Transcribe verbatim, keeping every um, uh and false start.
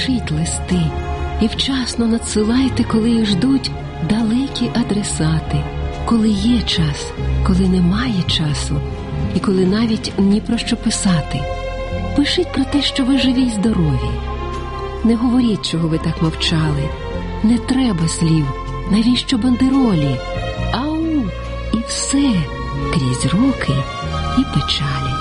пишіть листи і вчасно надсилайте, коли їх ждуть далекі адресати, коли є час, коли немає часу, і коли навіть ні про що писати. Пишіть про те, що ви живі й здорові. Не говоріть, чого ви так мовчали. Не треба слів, навіщо бандеролі? Ау! І все крізь роки і печалі.